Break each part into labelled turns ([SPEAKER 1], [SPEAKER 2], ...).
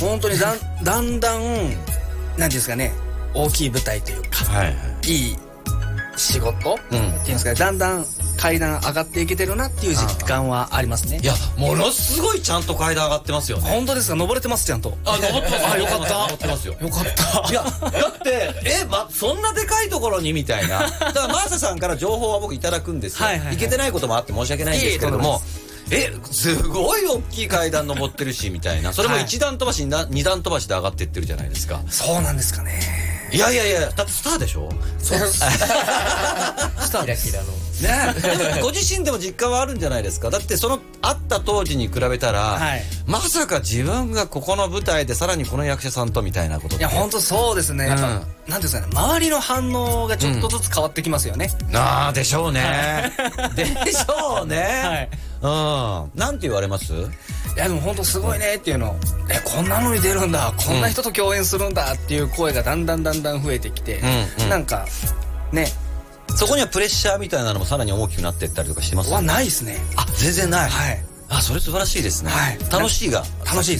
[SPEAKER 1] 本当にだんだんなんていうんですかね、大きい舞台というか、いい仕事っていうんですかね、だんだん階段上がっていけてるなっていう実感はありますね。
[SPEAKER 2] いや、ものすごいちゃんと階段上がってますよね。
[SPEAKER 1] 本当ですか？登れてます、ちゃんと。
[SPEAKER 2] 登ってます。
[SPEAKER 1] あ、よかった。
[SPEAKER 2] 登ってますよ。
[SPEAKER 1] よかった。
[SPEAKER 2] いや、だって、そんなでかいところにみたいな。だからマーサさんから情報は僕いただくんですよ。いけてないこともあって申し訳ないんですけれども、すごい大きい階段登ってるしみたいな。それも一段飛ばし二段飛ばしで上がってってるじゃないですか。
[SPEAKER 1] そうなんですかね。
[SPEAKER 2] いや、だってスターでしょ？
[SPEAKER 1] そうです。スターです。キラキラ
[SPEAKER 2] の。ね。ご自身でも実感はあるんじゃないですか。だって会った当時に比べたら、まさか自分がここの舞台でさらにこの役者さんとみたいなことって。
[SPEAKER 1] いや、本当そうですね。やっぱ、なんですかね、周りの反応がちょっとずつ変わってきますよね。
[SPEAKER 2] でしょうね。でしょうね。なんて言われます？
[SPEAKER 1] いや、でも本当すごいねっていうの。こんなのに出るんだ、こんな人と共演するんだっていう声がだんだん増えてきて、なんかね、
[SPEAKER 2] そこにはプレッシャーみたいなのもさらに大きくなっていったりとかしてます？
[SPEAKER 1] はないですね。
[SPEAKER 2] あ、全然ない。それ素晴らしいですね。楽しいが。
[SPEAKER 1] 楽しいです。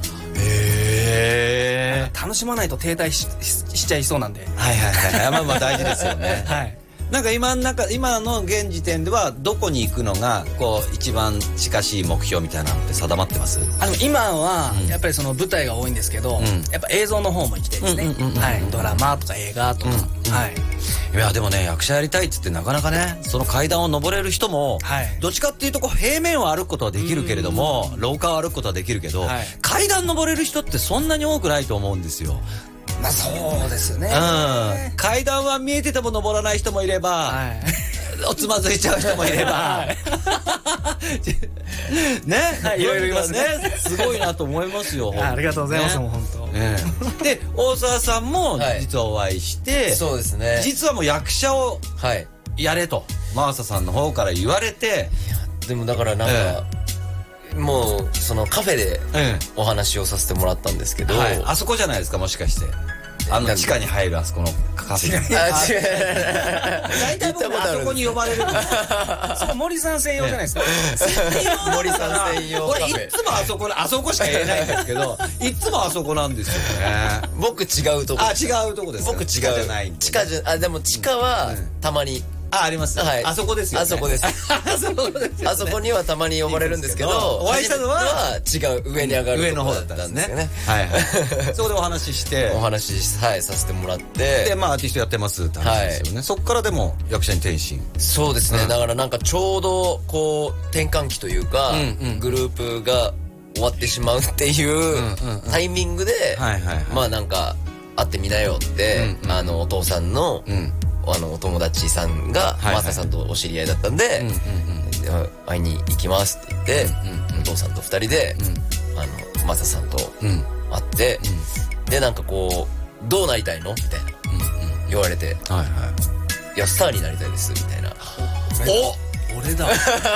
[SPEAKER 1] 楽しまないと停滞しちゃいそうなんで。
[SPEAKER 2] まあ大事ですよね。なんか今の現時点ではどこに行くのがこう一番近しい目標みたいなのって定まってます？
[SPEAKER 1] 今はやっぱりその舞台が多いんですけど、やっぱ映像の方も行きたいですね。ドラマとか映画とか。
[SPEAKER 2] いやでもね、役者やりたいっつってなかなかね、その階段を登れる人もどっちかっていうとこう平面を歩くことはできるけれども、廊下を歩くことはできるけど、階段登れる人ってそんなに多くないと思うんですよ。
[SPEAKER 1] まあそうですね。
[SPEAKER 2] 階段は見えてても登らない人もいれば、つまずいちゃう人もいれば、ね、
[SPEAKER 1] いろいろいますね。
[SPEAKER 2] すごいなと思いますよ。
[SPEAKER 1] ありがとうございます、もう本
[SPEAKER 2] 当。で、大沢さんも実はお会いして、
[SPEAKER 3] そうですね。
[SPEAKER 2] 実はもう役者をやれと、真麻さんの方から言われて、
[SPEAKER 3] でもだからなんか、もうそのカフェでお話をさせてもらったんですけど、
[SPEAKER 2] あそこじゃないですか、もしかして地下に入るあそこのカフェ。大体僕あそこに呼ばれるんです。
[SPEAKER 1] そう、森さん専用じゃないですか。
[SPEAKER 3] 森さん専用カフェ。
[SPEAKER 2] 俺いつもあそこしか言えないんですけど、いつもあそこなんですよね。
[SPEAKER 3] 僕違うとこ。
[SPEAKER 2] 違うとこです。
[SPEAKER 3] 僕違う。
[SPEAKER 2] 地下じゃない。
[SPEAKER 3] でも地下はたまに。
[SPEAKER 2] あります。あそこですよね。
[SPEAKER 3] あそこです。あそこにはたまに呼ばれるんですけど、
[SPEAKER 2] お会いしたのは
[SPEAKER 3] 違う、上に上がる
[SPEAKER 2] 上の方だったんですね。そこでお話しして、
[SPEAKER 3] お話しさせてもらって、
[SPEAKER 2] で、まあアーティストやってますって話ですよね。そっからでも役者に転身。
[SPEAKER 3] そうですね。だからなんかちょうどこう転換期というか、グループが終わってしまうっていうタイミングで、まあなんか会ってみなよって、お父さんのお友達さんがマサさんとお知り合いだったんで、会いに行きますって言って、お父さんと2人でマサさんと会って、でなんかこうどうなりたいのみたいな言われて、いやスターになりたいですみたいな。
[SPEAKER 2] 俺だ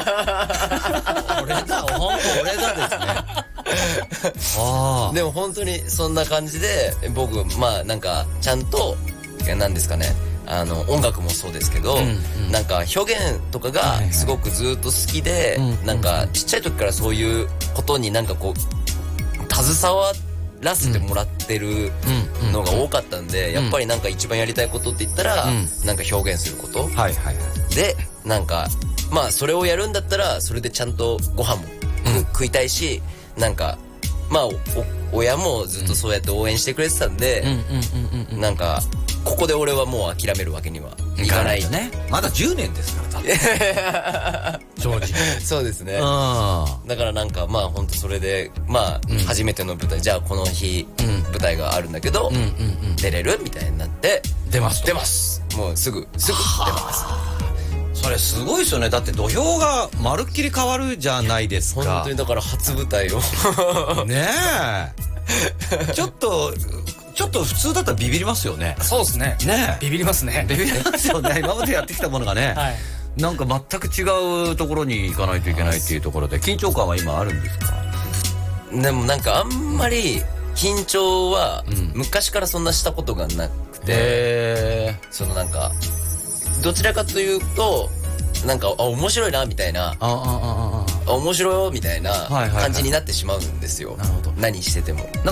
[SPEAKER 2] 本当俺だですね。
[SPEAKER 3] でも本当にそんな感じで、僕まあなんかちゃんとなんですかね、音楽もそうですけど、なんか表現とかがすごくずっと好きで、なんかちっちゃい時からそういうことになんかこう携わらせてもらってるのが多かったんで、やっぱりなんか一番やりたいことって言ったら、なんか表現することで、なんかまあそれをやるんだったらそれでちゃんとご飯も食いたいし、なんかまあ親もずっとそうやって応援してくれてたんで、なんかここで俺はもう諦めるわけにはいかない
[SPEAKER 2] ね。まだ10年ですから正直。
[SPEAKER 3] そうですね。だからなんかまあ本当それでまあ初めての舞台、じゃあこの日舞台があるんだけど出れるみたいになって、出ますもうすぐ出ます。
[SPEAKER 2] それすごいですよね。だって土俵がまるっきり変わるじゃないですか。
[SPEAKER 3] 本当にだから初舞台を
[SPEAKER 2] ねえちょっと普通だったらビビりますよね。
[SPEAKER 1] そうですね。ビビりますね。
[SPEAKER 2] ビビりますよね。今までやってきたものがね、なんか全く違うところに行かないといけないっていうところで緊張感は今あるんですか？
[SPEAKER 3] でもなんかあんまり緊張は昔からそんなしたことがなくて、そのなんかどちらかというとなんか面白いなみたいな、面白いよみたいな感じになってしまうんですよ。何してても。